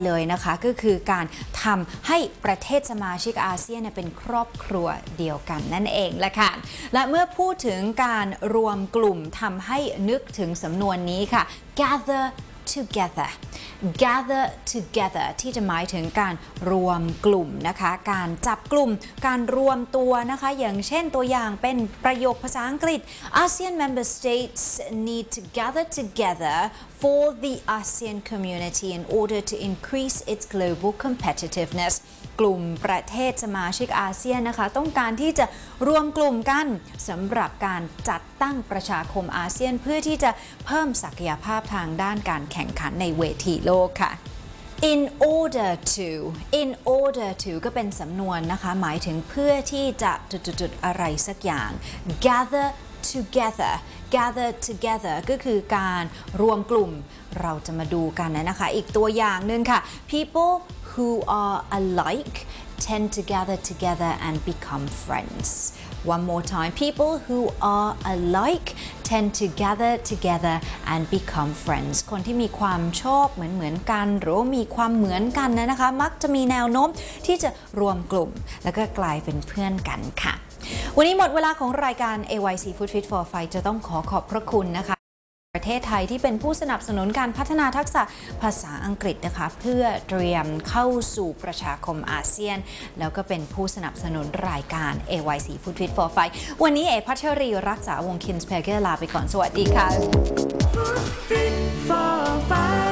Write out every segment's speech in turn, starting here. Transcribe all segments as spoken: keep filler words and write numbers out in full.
เลยนะคะก็คือการทำให้ประเทศสมาชิกอาเซียนเป็นครอบครัวเดียวกันนั่นเองแหละค่ะและเมื่อพูดถึงการรวมกลุ่มทำให้นึกถึงสำนวนนี้ค่ะ gather together gather together ที่จะหมายถึงการรวมกลุ่มนะคะการจับกลุ่มการรวมตัวนะคะอย่างเช่นตัวอย่างเป็นประโยคภาษาอังกฤษ ASEAN member states need to gather together for the ASEAN community in order to increase its global competitiveness กลุ่มประเทศสมาชิกอาเซียนนะคะต้องการที่จะรวมกลุ่มกันสำหรับการจัดตั้งประชาคมอาเซียนเพื่อที่จะเพิ่มศักยภาพทางด้านการแข่งขันในเวทีโลกค่ะ in order to in order to ก็เป็นสำนวนนะคะหมายถึงเพื่อที่จะจุดๆอะไรสักอย่าง gather together gather together ก็คือการรวมกลุ่มเราจะมาดูกันนะคะอีกตัวอย่างหนึ่งค่ะ people who are alike tend to gather together and become friends one more time people who are alike tend to gather together and become friends คนที่มีความชอบเหมือนเหมือนกันหรือมีความเหมือนกันนะคะมักจะมีแนวโน้มที่จะรวมกลุ่มแล้วก็กลายเป็นเพื่อนกันค่ะวันนี้หมดเวลาของรายการ เอ วาย ซี Food Fit for Fight จะต้องขอขอบพระคุณนะคะประเทศไทยที่เป็นผู้สนับสนุนการพัฒนาทักษะภาษาอังกฤษนะคะเพื่อเตรียมเข้าสู่ประชาคมอาเซียนแล้วก็เป็นผู้สนับสนุนรายการ เอ วาย ซี Food Fit for Fight วันนี้เอพัชรีรักษาวงศ์คินส์เพเกอร์ลาไปก่อนสวัสดีค่ะ Food Fit for Fight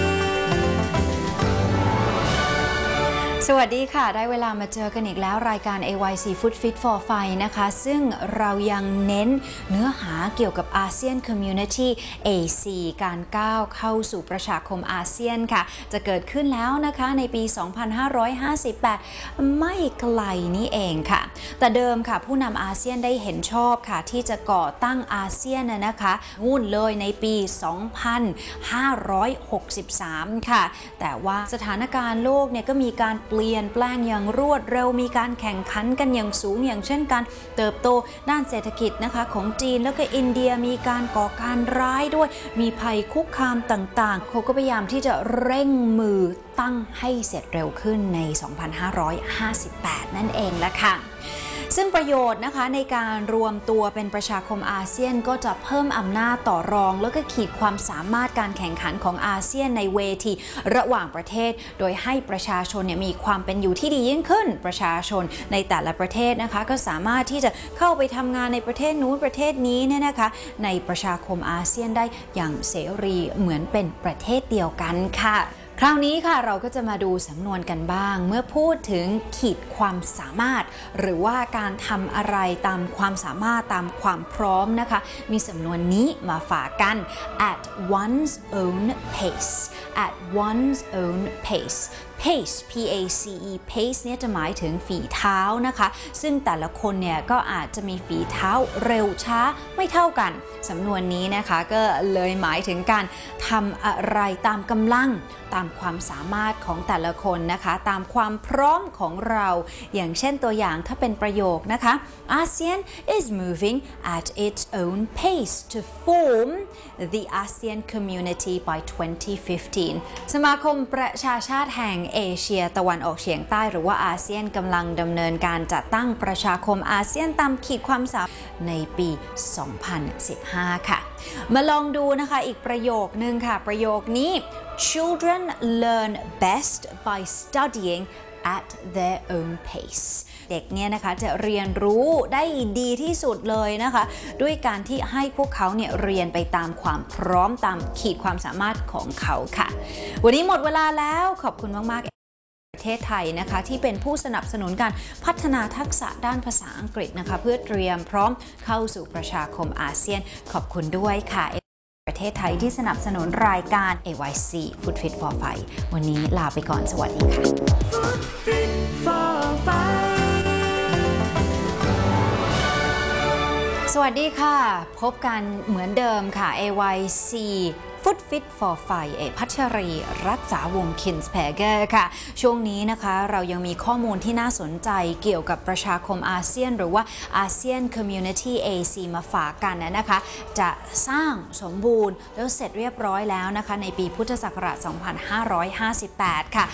สวัสดีค่ะได้เวลามาเจอกันอีกแล้วรายการ เอ วาย ซี Food Fit for Fight นะคะซึ่งเรายังเน้นเนื้อหาเกี่ยวกับอาเซียน Community เอ ซี การก้าวเข้าสู่ประชาคมอาเซียนค่ะจะเกิดขึ้นแล้วนะคะในปี สองพันห้าร้อยห้าสิบแปด ไม่ไกลนี้เองค่ะแต่เดิมค่ะผู้นำอาเซียนได้เห็นชอบค่ะที่จะก่อตั้งอาเซียนนะคะนู่นเลยในปี สองพันห้าร้อยหกสิบสาม ค่ะแต่ว่าสถานการณ์โลกเนี่ยก็มีการเปลี่ยนแปลงอย่างรวดเร็วมีการแข่งขันกันอย่างสูงอย่างเช่นการเติบโตด้านเศรษฐกิจนะคะของจีนแล้วก็อินเดียมีการก่อการร้ายด้วยมีภัยคุกคามต่างๆเขาก็พยายามที่จะเร่งมือตั้งให้เสร็จเร็วขึ้นใน สองพันห้าร้อยห้าสิบแปด นั่นเองละค่ะซึ่งประโยชน์นะคะในการรวมตัวเป็นประชาคมอาเซียนก็จะเพิ่มอำนาจต่อรองแล้วก็ขีดความสามารถการแข่งขันของอาเซียนในเวทีระหว่างประเทศโดยให้ประชาชนเนี่ยมีความเป็นอยู่ที่ดียิ่งขึ้นประชาชนในแต่ละประเทศนะคะก็สามารถที่จะเข้าไปทำงานในประเทศนู้นประเทศนี้เนี่ยนะคะในประชาคมอาเซียนได้อย่างเสรีเหมือนเป็นประเทศเดียวกันค่ะคราวนี้ค่ะเราก็จะมาดูสำนวนกันบ้างเมื่อพูดถึงขีดความสามารถหรือว่าการทำอะไรตามความสามารถตามความพร้อมนะคะมีสำนวนนี้มาฝากกัน at one's own pace at one's own pace pace p a c e pace เนี่ยจะหมายถึงฝีเท้านะคะซึ่งแต่ละคนเนี่ยก็อาจจะมีฝีเท้าเร็วช้าไม่เท่ากันสำนวนนี้นะคะก็เลยหมายถึงการทำอะไรตามกำลังตามความสามารถของแต่ละคนนะคะตามความพร้อมของเราอย่างเช่นตัวอย่างถ้าเป็นประโยคนะคะ ASEAN is moving at its own pace to form the ASEAN community by twenty fifteen สมาคมประชาชาติแห่งเอเชียตะวันออกเฉียงใต้หรือว่าอาเซียนกำลังดำเนินการจัดตั้งประชาคมอาเซียนตามขีดความสามารถในปี สองพันสิบห้า ค่ะมาลองดูนะคะอีกประโยคนึงค่ะประโยคนี้ Children learn best by studying at their own pace เด็กเนี่ยนะคะจะเรียนรู้ได้ดีที่สุดเลยนะคะด้วยการที่ให้พวกเขาเนี่ยเรียนไปตามความพร้อมตามขีดความสามารถของเขาค่ะวันนี้หมดเวลาแล้วขอบคุณมากๆประเทศไทยนะคะที่เป็นผู้สนับสนุนการพัฒนาทักษะด้านภาษาอังกฤษนะคะเพื่อเตรียมพร้อมเข้าสู่ประชาคมอาเซียนขอบคุณด้วยค่ะประเทศไทยที่สนับสนุนรายการ เอ วาย ซี Food Fit for Fight วันนี้ลาไปก่อนสวัสดีค่ะ Food Fit for Fight สวัสดีค่ะพบกันเหมือนเดิมค่ะ เอ วาย ซี Food Fit for Fight เอพัชรีรักษาวงศ์คินส์เพเกอร์ค่ะช่วงนี้นะคะเรายังมีข้อมูลที่น่าสนใจเกี่ยวกับประชาคมอาเซียนหรือว่า ASEAN Community เอ ซี มาฝากกันนะคะจะสร้างสมบูรณ์แล้วเสร็จเรียบร้อยแล้วนะคะในปีพุทธศักราช สองพันห้าร้อยห้าสิบแปด ค่ะ